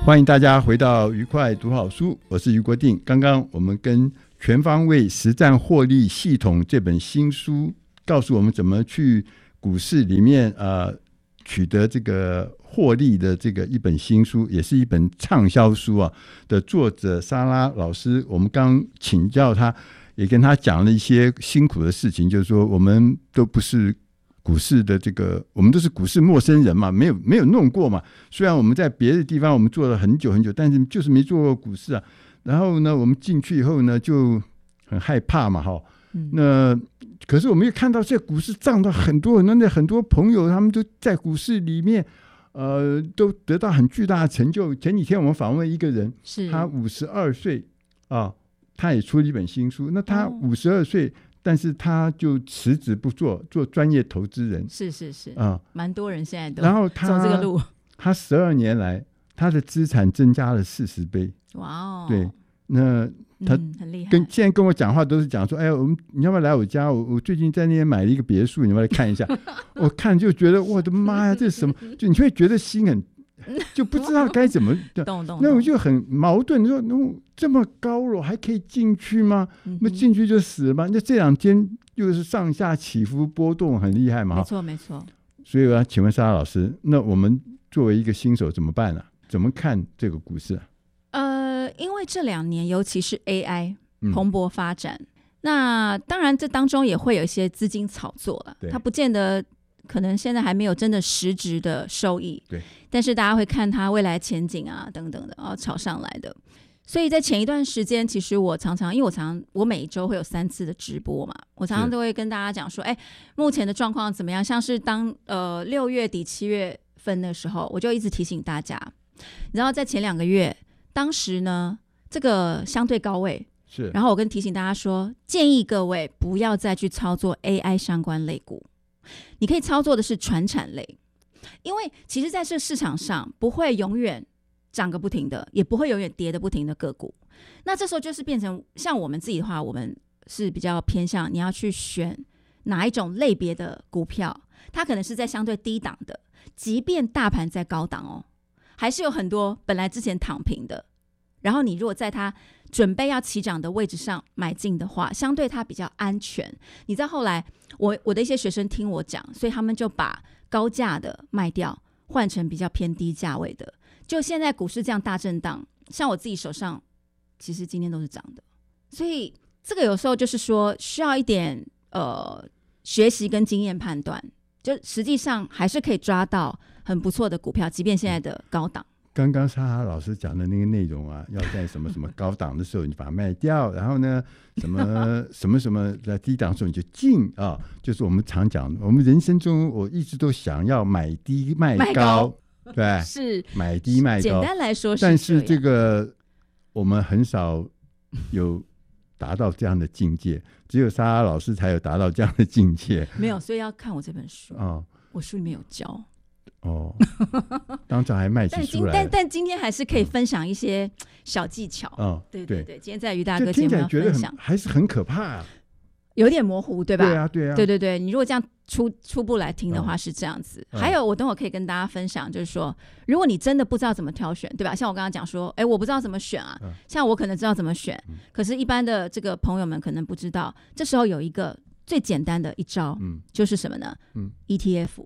欢迎大家回到愉快读好书，我是余国定。刚刚我们跟全方位实战获利系统这本新书告诉我们怎么去股市里面取得这个获利的这个一本新书，也是一本畅销书的作者莎拉老师，我们刚请教他，也跟他讲了一些辛苦的事情，就是说我们都不是股市的我们都是股市陌生人嘛，没有弄过嘛。虽然我们在别的地方我们做了很久很久，但是就是没做过股市啊。然后呢，我们进去以后呢，就很害怕嘛，那可是我们又看到这股市涨到很多朋友，他们都在股市里面，都得到很巨大的成就。前几天我们访问一个人，他52岁他也出了一本新书。那他52岁。但是他就辞职不做专业投资人， 是蛮多人现在都走这个路。 他12年来他的资产增加了40倍。 哇哦！ 对，那他很厉害。 现在跟我讲话都是讲说，哎，你要不要来我家？我最近在那边买了一个别墅，你要不要来看一下？我看就觉得我的妈呀，这是什么？就你会觉得心很就不知道该怎么那我就很矛盾，说这么高了还可以进去吗？那进去就死了吗？那这两天又是上下起伏波动很厉害嘛。 没错。 所以我要请问莎拉老师，那我们作为一个新手怎么办呢？怎么看这个股市因为这2年尤其是 AI 蓬勃发展，那当然这当中也会有一些资金炒作了，它不见得可能现在还没有真的实质的收益， 对， 但是大家会看它未来前景等等的炒上来的。所以在前一段时间，其实我常常因为我每一周会有3次的直播嘛，我常常都会跟大家讲说，目前的状况怎么样？像是当6月底7月份的时候，我就一直提醒大家，然后在前2个月，当时呢这个相对高位， 是， 然后我提醒大家说，建议各位不要再去操作 AI 相关类股，你可以操作的是传产类，因为其实在这市场上不会永远涨个不停的，也不会永远跌的不停的个股。那这时候就是变成像我们自己的话，我们是比较偏向你要去选哪一种类别的股票，它可能是在相对低档的，即便大盘在高档还是有很多本来之前躺平的，然后你如果在它准备要起涨的位置上买进的话，相对它比较安全。你知道后来我的一些学生听我讲，所以他们就把高价的卖掉，换成比较偏低价位的。就现在股市这样大震荡，像我自己手上其实今天都是涨的，所以这个有时候就是说需要一点学习跟经验判断，就实际上还是可以抓到很不错的股票，即便现在的高档。 刚刚莎拉老师讲的那个内容要在什么什么高档的时候你把它卖掉，然后呢什么在低档的时候你就进就是我们常讲，我们人生中我一直都想要买低卖高，对， 是买低卖高， 简单来说是， 但是这个我们很少有达到这样的境界，只有莎拉老师才有达到这样的境界。 没有，所以要看我这本书我书里面有教当场还卖起书来但今天还是可以分享一些小技巧对，今天在于大哥节目要分享， 还是很可怕有点模糊对吧？ 对， 你如果这样初步来听的话是这样子还有我等会可以跟大家分享，就是说如果你真的不知道怎么挑选，对吧？像我刚刚讲说我不知道怎么选像我可能知道怎么选可是一般的这个朋友们可能不知道，这时候有一个最简单的一招就是什么呢？ETF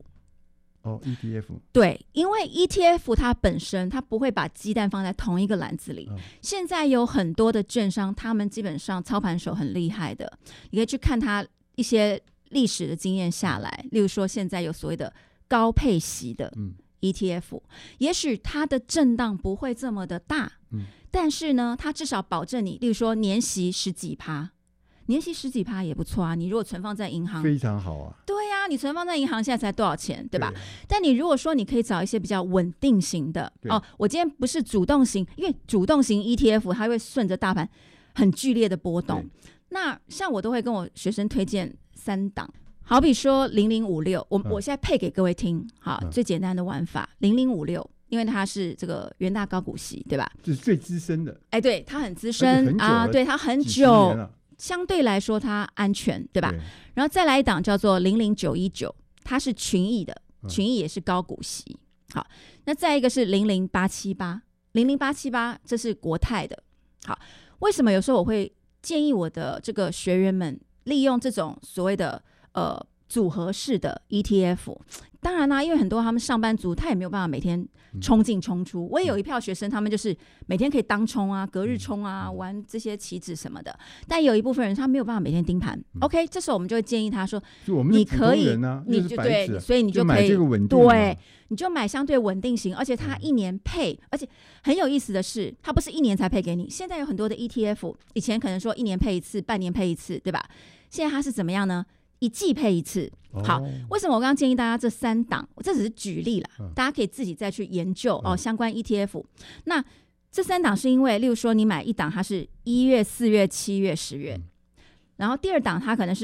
ETF 对，因为 ETF 它本身它不会把鸡蛋放在同一个篮子里现在有很多的券商，他们基本上操盘手很厉害的，你可以去看他一些历史的经验下来，例如说现在有所谓的高配息的 ETF也许它的震荡不会这么的大但是呢它至少保证你，例如说年息10几%，年息10几%也不错你如果存放在银行非常好对你存放在银行现在才多少钱，对吧？但你如果说你可以找一些比较稳定型的我今天不是主动型，因为主动型 ETF 它会顺着大盘很剧烈的波动，那像我都会跟我学生推荐3档，好比说0056我现在配给各位听最简单的玩法0056，因为它是这个元大高股息，对吧？ 这是最资深的对，它很资深对，它很久相对来说它安全，对吧？然后再来一档叫做00919，它是群益的，群益也是高股息好，那再一个是00878 00878这是国泰的。好，为什么有时候我会建议我的这个学员们利用这种所谓的组合式的 ETF？ 当然啦，因为很多他们上班族他也没有办法每天冲进冲出。我也有一票学生，他们就是每天可以当冲啊、隔日冲啊、玩这些期指什么的。但有一部分人他没有办法每天盯盘。OK， 这时候我们就会建议他说，你可以，你就对，所以你就可以对，你就买相对稳定型，而且它1年配，而且很有意思的是，它不是1年才配给你。现在有很多的 ETF， 以前可能说1年配一次、半年配一次，对吧？现在它是怎么样呢？1季配一次。好，为什么我刚刚建议大家这3档？我这只是举例啦，大家可以自己再去研究相关 ETF。那这3档是因为，例如说你买一档，它是1月、4月、7月、10月，然后第2档它可能是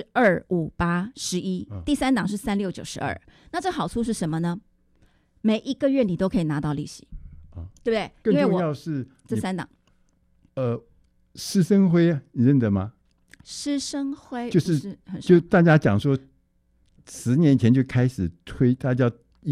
2、5、8、11，第3档是3、6、9、12。那这好处是什么呢？每一个月你都可以拿到利息，对不对？ 更重要是这3档， 施生辉你认得吗？ 施生辉就大家讲说10年前就开始推，他叫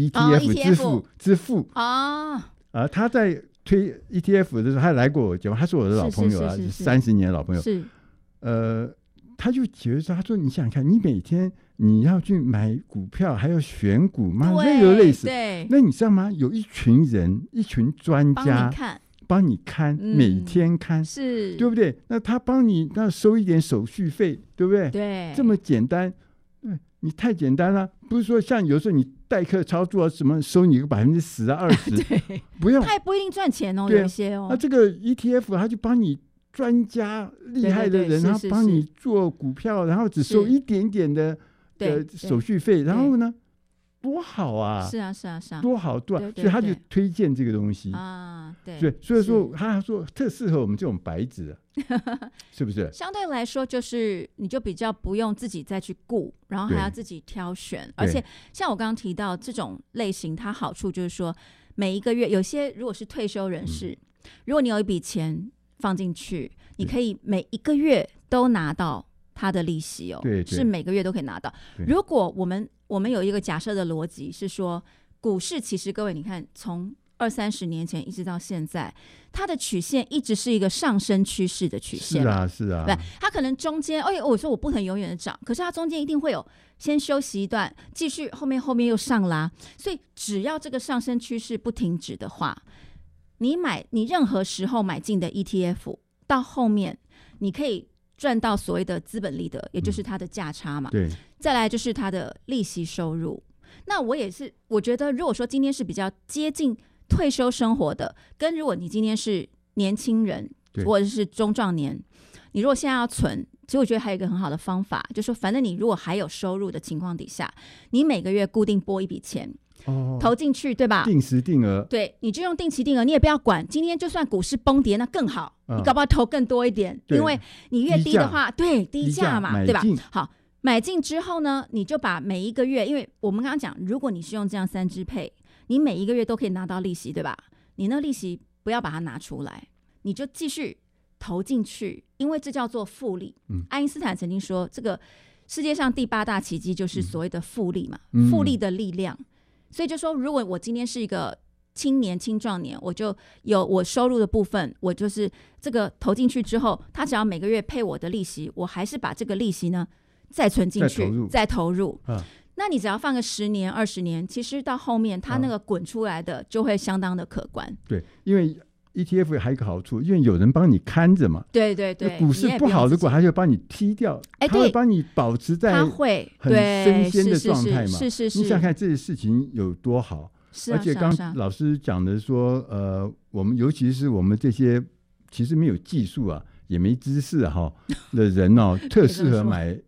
ETF 支付他在推 ETF 的时候，他来过我节目，他是我的老朋友啊，30年的老朋友。 是他就觉得说，他说你想想看，你每天你要去买股票，还要选股嘛，累有累死。那你知道吗？有一群人，一群专家帮你看，每天看， 是对不对？那他帮你那收一点手续费，对不对？ 对， 这么简单。你太简单了，不是说像有时候你代客操作什么收你个10%啊20%，不用， 他也不一定赚钱哦，有一些那这个 ETF 他就帮你专家厉害的人，然后帮你做股票，然后只收一点点的手续费，然后呢？多好啊！ 是啊， 多好多所以他就推荐这个东西啊，对， 所以说他说特适合我们这种白纸，是不是？ 相对来说，就是你就比较不用自己再去顾，然后还要自己挑选，而且像我刚刚提到这种类型，它好处就是说，每一个月有些如果是退休人士，如果你有一笔钱放进去，你可以每一个月都拿到它的利息哦，是每个月都可以拿到。如果我们有一个假设的逻辑是说，股市其实各位你看，从20-30年前一直到现在，它的曲线一直是一个上升趋势的曲线。 是啊， 对，它可能中间我说我不能永远的涨，可是它中间一定会有先休息一段，继续后面又上拉，所以只要这个上升趋势不停止的话，你任何时候买进的 ETF 到后面你可以赚到所谓的资本利得，也就是它的价差嘛。 对， 再来就是它的利息收入。那我觉得如果说今天是比较接近退休生活的，跟如果你今天是年轻人或者是中壮年，你如果现在要存，其实我觉得还有一个很好的方法，就是说反正你如果还有收入的情况底下，你每个月固定拨一笔钱投进去，对吧？ 定时定额， 对，你就用定期定额，你也不要管今天就算股市崩跌那更好，你搞不好投更多一点，因为你越低的话，对，低价嘛，对吧？好，买进之后呢，你就把每一个月，因为我们刚刚讲，如果你是用这样3支配，你每一个月都可以拿到利息，对吧？你那利息不要把它拿出来，你就继续投进去，因为这叫做复利。爱因斯坦曾经说，这个世界上第8大奇迹就是所谓的复利嘛，复利的力量。所以就说，如果我今天是一个青壮年，我就有我收入的部分，我就是这个投进去之后，他只要每个月配我的利息，我还是把这个利息呢再存进去，再投入。那你只要放个10年、20年，其实到后面它那个滚出来的就会相当的可观。 对，因为 ETF 还有一个好处，因为有人帮你看着嘛。 对对对， 股市不好的股，他就帮你踢掉，他会帮你保持在很新鲜的状态嘛。 是， 你想看这些事情有多好？而且刚老师讲的说，我们尤其是我们这些其实没有技术啊，也没知识的人特适合买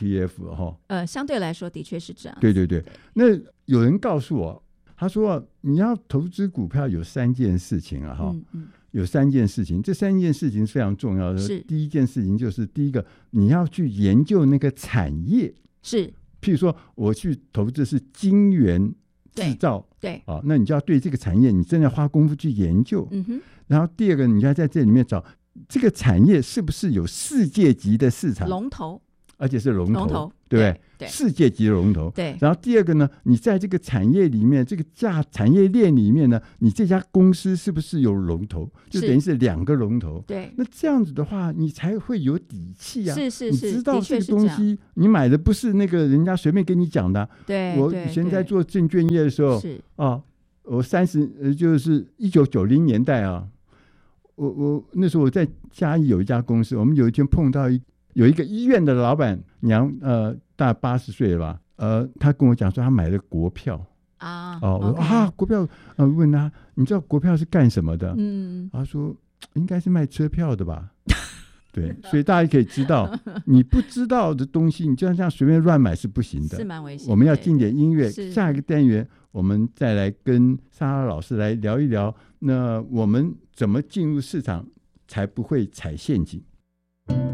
ETF 相对来说的确是这样。 对，那有人告诉我，他说你要投资股票有3件事情有3件事情，这3件事情是非常重要的。第一件事情就是第一个，你要去研究那个产业， 是， 譬如说我去投资是晶圆制造， 对那你就要对这个产业你真的花功夫去研究。然后第二个，你要在这里面找这个产业是不是有世界级的市场， 龙头而且是龙头，对不对？ 对， 世界级的龙头。 对。 然后第二个呢，你在这个产业里面，这个产业链里面呢，你这家公司是不是有龙头？就等于是2个龙头。 对。 那这样子的话，你才会有底气啊！ 是， 你知道这个东西，你买的不是那个人家随便跟你讲的。 对。 我以前在做证券业的时候， 是啊，我就是1990年代啊，我那时候我在嘉义有一家公司，我们有一天碰到有一个医院的老板娘，大80岁了吧，他跟我讲说他买了国票啊， 我说国票，问他你知道国票是干什么的？他说应该是卖车票的吧。对，所以大家可以知道，你不知道的东西，你就这样随便乱买是不行的， 是蛮危险的。 我们要进点音乐，下一个单元我们再来跟莎拉老师来聊一聊，那我们怎么进入市场才不会踩陷阱？